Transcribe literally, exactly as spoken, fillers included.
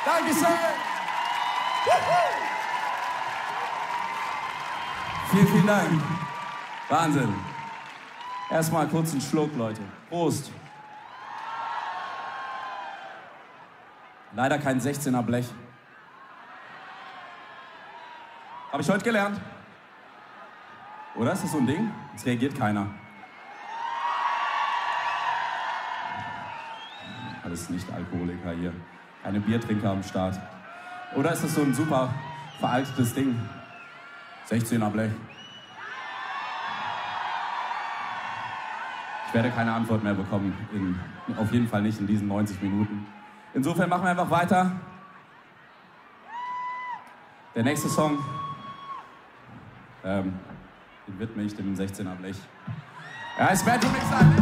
Dankeschön. Vielen, vielen Dank. Wahnsinn. Erstmal kurz einen Schluck, Leute. Prost. Leider kein sechzehner Blech. Habe ich heute gelernt. Oder ist das so ein Ding? Es reagiert keiner. Alles Nicht-Alkoholiker hier. Keine Biertrinker am Start. Oder ist das so ein super veraltetes Ding? sechzehner Blech. Ich werde keine Antwort mehr bekommen. In, auf jeden Fall nicht in diesen neunzig Minuten. Insofern machen wir einfach weiter. Der nächste Song, ähm, den widme ich dem sechzehner Blech. Ja, es wird nicht sein.